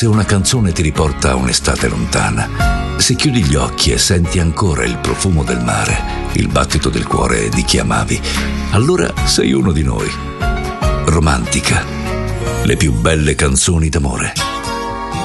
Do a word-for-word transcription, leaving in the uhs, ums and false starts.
se una canzone ti riporta a un'estate lontana, se chiudi gli occhi e senti ancora il profumo del mare, il battito del cuore di chi amavi, allora sei uno di noi. Romantica, le più belle canzoni d'amore.